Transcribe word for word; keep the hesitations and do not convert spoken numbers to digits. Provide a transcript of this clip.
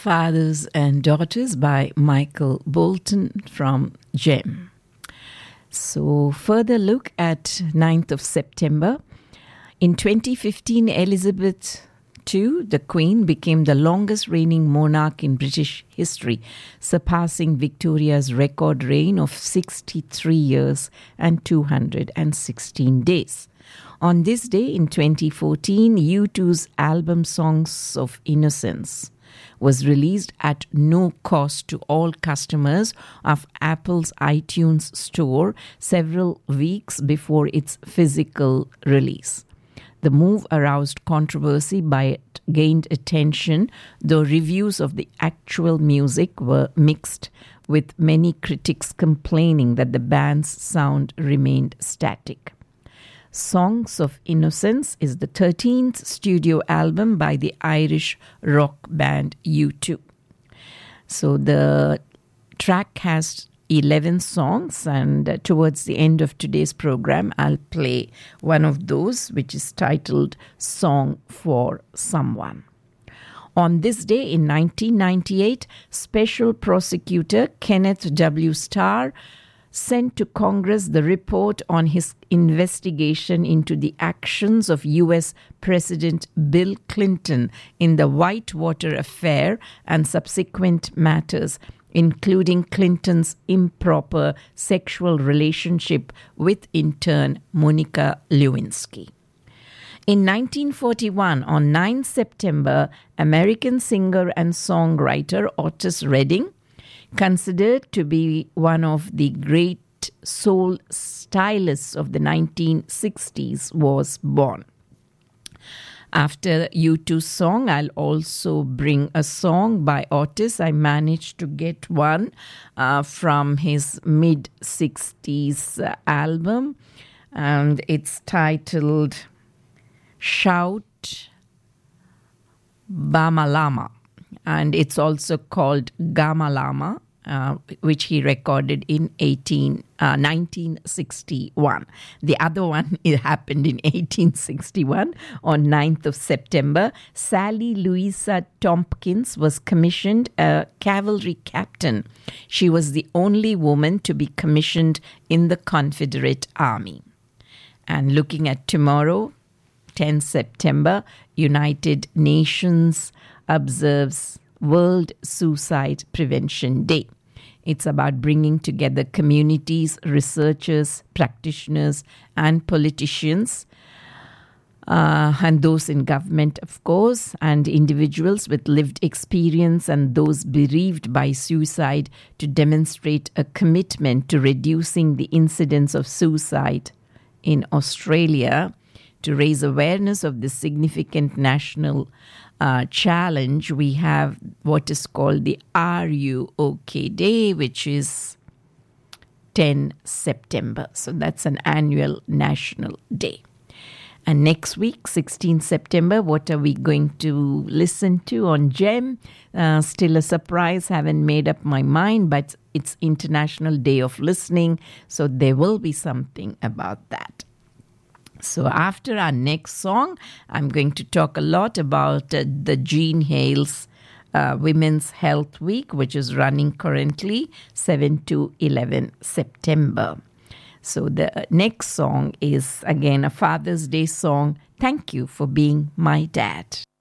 Fathers and Daughters by Michael Bolton from Gem. So, further look at ninth of September. In twenty fifteen, Elizabeth the Second, the Queen, became the longest reigning monarch in British history, surpassing Victoria's record reign of sixty-three years and two hundred sixteen days. On this day in twenty fourteen, U two's album Songs of Innocence was released at no cost to all customers of Apple's iTunes store several weeks before its physical release. The move aroused controversy, but it gained attention, though reviews of the actual music were mixed, with many critics complaining that the band's sound remained static. Songs of Innocence is the thirteenth studio album by the Irish rock band U two. So the track has eleven songs, and towards the end of today's program, I'll play one of those, which is titled Song for Someone. On this day in nineteen ninety-eight, Special Prosecutor Kenneth W. Starr sent to Congress the report on his investigation into the actions of U S President Bill Clinton in the Whitewater affair and subsequent matters, including Clinton's improper sexual relationship with intern Monica Lewinsky. In nineteen forty-one, on the ninth of September, American singer and songwriter Otis Redding, considered to be one of the great soul stylists of the nineteen sixties, was born. After U two's song, I'll also bring a song by Otis. I managed to get one uh, from his mid-sixties uh, album, and it's titled Shout Bamalama, and it's also called Gamalama, uh, which he recorded in eighteen, uh, nineteen sixty-one. The other one, it happened in eighteen sixty-one. On the ninth of September, Sally Louisa Tompkins was commissioned a cavalry captain. She was the only woman to be commissioned in the Confederate Army. And looking at tomorrow, tenth of September, United Nations observes World Suicide Prevention Day. It's about bringing together communities, researchers, practitioners, and politicians, uh, and those in government, of course, and individuals with lived experience and those bereaved by suicide to demonstrate a commitment to reducing the incidence of suicide in Australia, to raise awareness of the significant national uh, challenge. We have what is called the Are You OK Day, which is tenth of September. So that's an annual national day. And next week, sixteenth of September, what are we going to listen to on Gem? Uh, still a surprise, haven't made up my mind, but it's International Day of Listening, so there will be something about that. So after our next song, I'm going to talk a lot about uh, the Jean Hales uh, Women's Health Week, which is running currently seventh to eleventh of September. So the next song is, again, a Father's Day song, Thank You for Being My Dad.